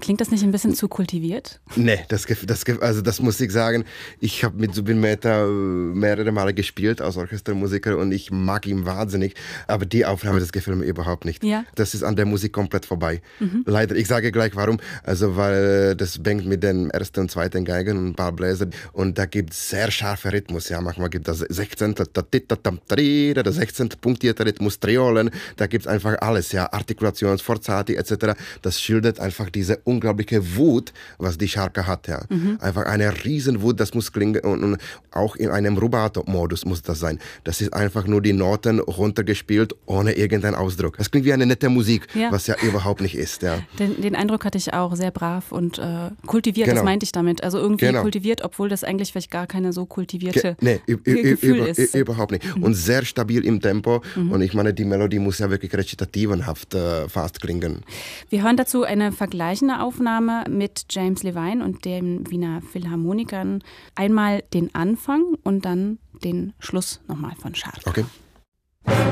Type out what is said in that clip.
Klingt das nicht ein bisschen zu kultiviert? Nee, das muss ich sagen. Ich habe mit Zubin Mehta mehrere Male gespielt als Orchestermusiker und ich mag ihn wahnsinnig. Aber die Aufnahme, das gefällt mir überhaupt nicht. Ja. Das ist an der Musik komplett vorbei. Leider. Ich sage gleich warum. Also weil das bängt mit den ersten und zweiten Geigen und ein paar Bläser und da gibt es sehr scharfe Rhythmus. Ja, manchmal gibt es das 16. Der 16. punktierte Rhythmus, Triolen. Da gibt es einfach alles. Ja, Artikulation, Sforzati etc. Das schildert einfach diese unglaubliche Wut, was die Scharka hat. Ja. Einfach eine Riesenwut, das muss klingen und auch in einem Rubato-Modus muss das sein. Das ist einfach nur die Noten runtergespielt, ohne irgendeinen Ausdruck. Das klingt wie eine nette Musik, was ja überhaupt nicht ist. Ja. Den Eindruck hatte ich auch, sehr brav und kultiviert, das meinte ich damit. Also irgendwie kultiviert, obwohl das eigentlich vielleicht gar keine so kultivierte Gefühl ist. Überhaupt nicht. Und sehr stabil im Tempo. Und ich meine, die Melodie muss ja wirklich rezitativenhaft fast klingen. Wir hören dazu eine vergleichende Aufnahme mit James Levine und den Wiener Philharmonikern. Einmal den Anfang und dann den Schluss nochmal von Scharka. Okay.